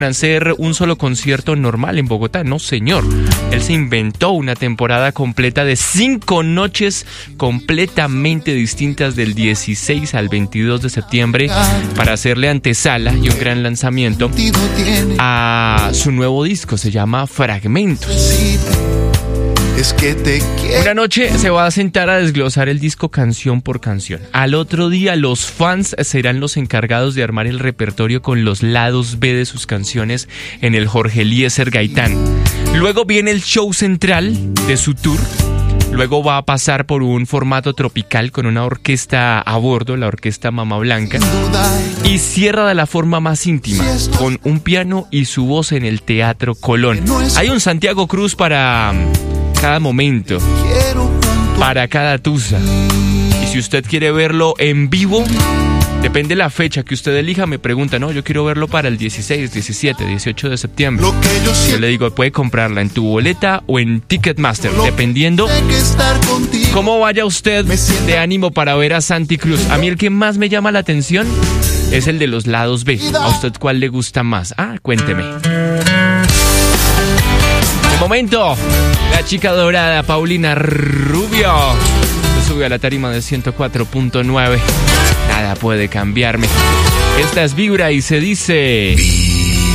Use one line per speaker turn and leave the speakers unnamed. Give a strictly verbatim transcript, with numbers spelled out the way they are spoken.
hacer un solo concierto normal en Bogotá. No, señor. Él se inventó una temporada completa de cinco noches completamente distintas del dieciséis al veintidós de septiembre para hacerle antesala y un gran lanzamiento a su nuevo disco. Se llama Fragmentos.
Es que te quiero.
Una noche se va a sentar a desglosar el disco canción por canción. Al otro día los fans serán los encargados de armar el repertorio con los lados B de sus canciones en el Jorge Eliezer Gaitán. Luego viene el show central de su tour. Luego va a pasar por un formato tropical con una orquesta a bordo, la orquesta Mama Blanca. Y cierra de la forma más íntima, con un piano y su voz en el Teatro Colón. Hay un Santiago Cruz para cada momento, para cada tusa. Y si usted quiere verlo en vivo, depende de la fecha que usted elija. Me pregunta, no, yo quiero verlo para el dieciséis, diecisiete, dieciocho de septiembre. Yo le digo, puede comprarla en tu boleta o en Ticketmaster, dependiendo cómo vaya usted de ánimo para ver a Santi Cruz. A mí el que más me llama la atención es el de los lados B. ¿A usted cuál le gusta más? Ah, cuénteme. De momento, la chica dorada Paulina Rubio se sube a la tarima de ciento cuatro punto nueve. Nada puede cambiarme. Esta es Vibra y se dice...